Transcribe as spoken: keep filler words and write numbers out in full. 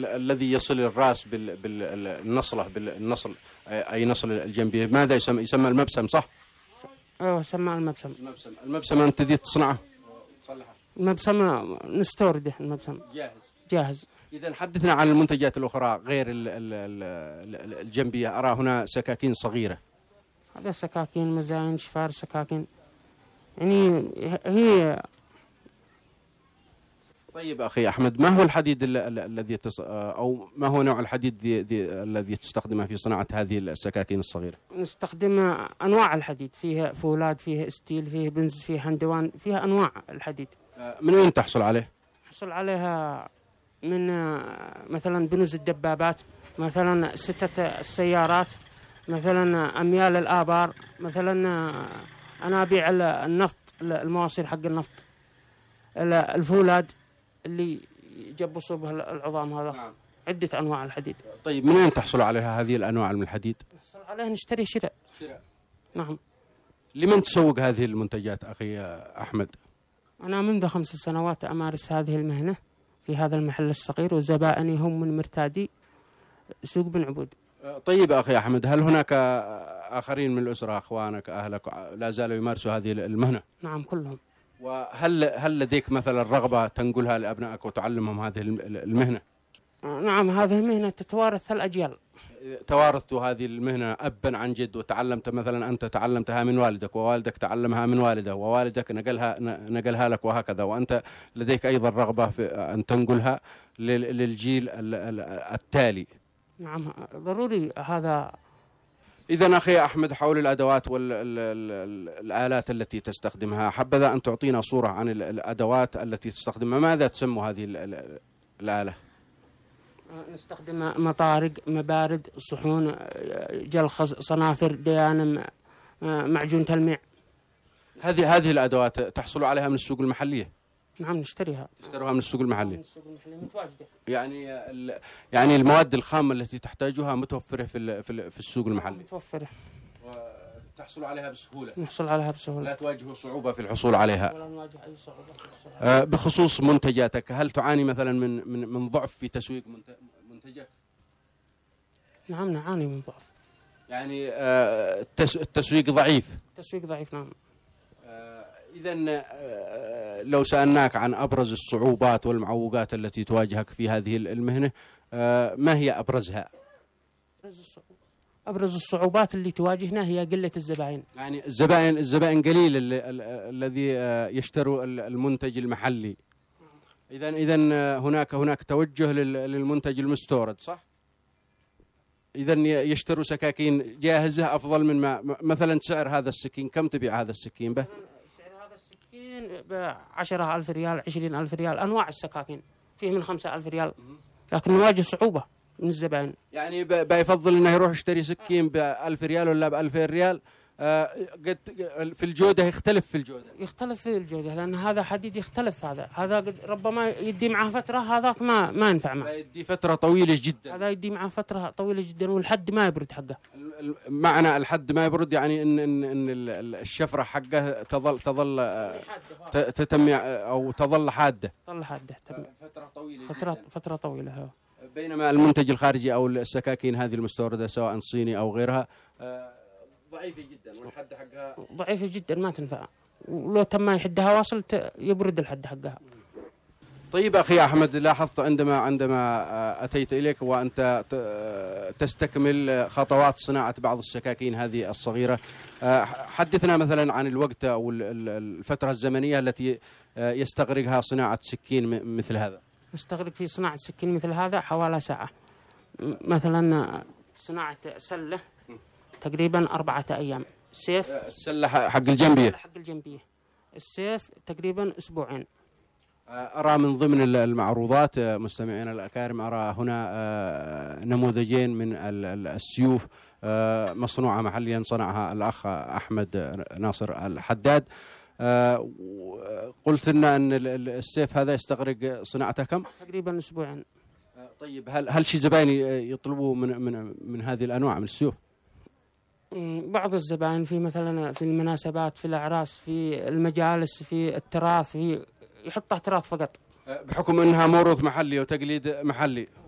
ال الذي يصل الراس بالنصلة بالنصل أي نصل الجنبية، ماذا يسمى؟ يسمى المبسم صح؟ ايوه سمى المبسم. المبسم المبسم أنت ذي تصنعه وتصلحه؟ المبسم نستورده، المبسم جاهز جاهز. إذا حدثنا عن المنتجات الأخرى غير ال ال الجنبية. أرى هنا سكاكين صغيرة. هذا سكاكين مزاين شفار سكاكين يعني هي. طيب أخي أحمد، ما هو الحديد الذي تص... أو ما هو نوع الحديد دي دي الذي تستخدمه في صناعة هذه السكاكين الصغيرة؟ نستخدم أنواع الحديد، فيها فولاد، فيها ستيل، فيها بنز، فيها هندوان، فيها أنواع الحديد. من وين تحصل عليه؟ نحصل عليها من مثلا بنوز الدبابات، مثلا ستة السيارات، مثلا أميال الآبار، مثلا أنابيع النفط، المواصير حق النفط، الفولاد اللي يجبصوا به العظام هذا. نعم. عدة أنواع الحديد. طيب من وين تحصل عليها هذه الأنواع من الحديد؟ نحصل عليها نشتري شراء. شراء. نعم. لمن تسوق هذه المنتجات أخي أحمد؟ أنا منذ خمس سنوات أمارس هذه المهنة في هذا المحل الصغير، وزبائني هم من مرتادي سوق بن عبود. طيب أخي أحمد، هل هناك آخرين من الأسرة أخوانك أهلك لا زالوا يمارسوا هذه المهنة؟ نعم كلهم. وهل هل لديك مثلا رغبة تنقلها لأبنائك وتعلمهم هذه المهنة؟ نعم، هذه المهنة تتوارث الأجيال. توارثت هذه المهنة أبا عن جد، وتعلمت مثلا أنت تعلمتها من والدك، ووالدك تعلمها من والده، ووالدك نقلها نقلها لك، وهكذا، وأنت لديك أيضا رغبة في أن تنقلها للجيل التالي. نعم ضروري هذا. إذا أخي أحمد، حول الأدوات والآلات التي تستخدمها، حبذا أن تعطينا صورة عن الأدوات التي تستخدمها. ماذا تسمى هذه الآلة؟ نستخدم مطارق، مبارد، صحون، جلخز، صنافر، ديانم، معجون تلميع. هذه هذه الأدوات تحصل عليها من السوق المحلية؟ نعم نشتريها. نشتريها من السوق المحلي. من السوق المحلي متواجدة. يعني يعني المواد الخام التي تحتاجها متوفرة في في في السوق المحلي. متوفرة. وتحصل عليها بسهولة. نحصل عليها بسهولة. لا تواجه صعوبة في الحصول عليها. ولا نواجه أي صعوبة في الحصول عليها. بخصوص منتجاتك، هل تعاني مثلا من من من ضعف في تسويق منتجك؟ نعم نعاني من ضعف. يعني التسويق ضعيف. التسويق ضعيف نعم. إذن لو سألناك عن أبرز الصعوبات والمعوقات التي تواجهك في هذه المهنة، ما هي أبرزها؟ أبرز الصعوبات اللي تواجهنا هي قلة الزبائن. يعني الزبائن الزبائن قليل الذي يشتروا المنتج المحلي. إذن إذن هناك هناك توجه للمنتج المستورد صح؟ إذن يشتروا سكاكين جاهزة أفضل من ما مثلا. سعر هذا السكين كم تبيع هذا السكين به؟ بعشرة ألف ريال، عشرين ألف ريال، أنواع السكاكين فيه من خمسة ألف ريال، لكن نواجه صعوبة من الزبائن. يعني بيفضل إنه يروح يشتري سكين بألف ريال ولا بألفين ريال. آه قد في الجودة يختلف في الجودة يختلف في الجودة لأن هذا حديد يختلف. هذا هذا قد ربما يدي معه فترة، هذاك ما ما ينفع معه. يدي فترة طويلة جدا. هذا يدي معه فترة طويلة جدا والحد ما يبرد حقه. معنى الحد ما يبرد يعني إن إن إن الشفرة حقه تظل تظل تتمع أو تظل حادة. تظل حادة. فترة طويلة. فترة جداً. فترة طويلة. ها. بينما المنتج الخارجي أو السكاكين هذه المستوردة سواء صيني أو غيرها ضعيفة جدا والحد حقها ضعيفة جدا ما تنفع، ولو تم يحدها واصل يبرد الحد حقها. طيب أخي أحمد، لاحظت عندما عندما أتيت إليك وأنت تستكمل خطوات صناعة بعض السكاكين هذه الصغيرة، حدثنا مثلا عن الوقت أو الفترة الزمنية التي يستغرقها صناعة سكين مثل هذا. يستغرق في صناعة سكين مثل هذا حوالي ساعة. مثلا صناعة سلة تقريبا أربعة أيام. السيف السلة حق الجنبية. حق الجنبية السيف تقريبا أسبوعين. أرى من ضمن المعروضات مستمعينا الأكارم، أرى هنا نموذجين من السيوف مصنوعة محليا صنعها الأخ أحمد ناصر الحداد. قلت لنا أن السيف هذا يستغرق صناعته كم؟ تقريبا أسبوعين. طيب هل هل شي زبائن يطلبوا من من من هذه الأنواع من السيوف؟ بعض الزبائن في مثلا في المناسبات، في الأعراس، في المجالس، في التراث، في يحطها تراث فقط بحكم أنها موروث محلي وتقليد محلي.